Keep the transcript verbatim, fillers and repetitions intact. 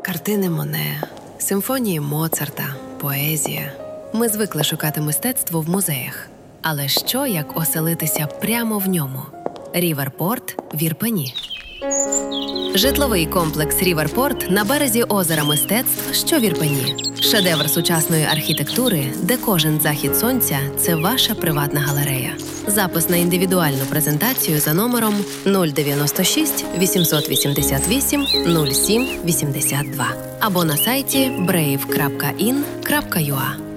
Картини Моне, симфонії Моцарта, поезія. Ми звикли шукати мистецтво в музеях. Але що, як оселитися прямо в ньому? Ріверпорт в Ірпені. Житловий комплекс «Ріверпорт» на березі озера мистецтв, що в Ірпені. Шедевр сучасної архітектури, де кожен захід сонця – це ваша приватна галерея. Запис на індивідуальну презентацію за номером нуль дев'яносто шість вісімсот вісімдесят вісім нуль сім вісімдесят два або на сайті брейв крапка ін крапка ю а.